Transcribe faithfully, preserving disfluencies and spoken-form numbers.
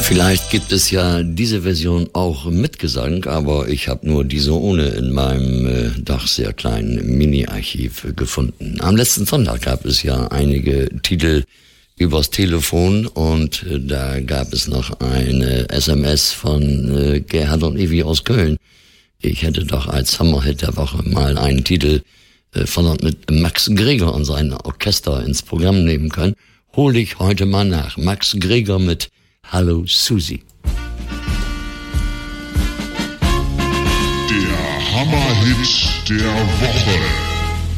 Vielleicht gibt es ja diese Version auch mit Gesang, aber ich habe nur diese ohne in meinem äh, doch sehr kleinen Mini-Archiv gefunden. Am letzten Sonntag gab es ja einige Titel übers Telefon und äh, da gab es noch eine S M S von äh, Gerhard und Evi aus Köln. Ich hätte doch als Hammerhit der Woche mal einen Titel äh, von mit Max Greger und seinem Orchester ins Programm nehmen können. Hol ich heute mal nach. Max Greger mit Hallo Susi. Der Hammerhit der Woche.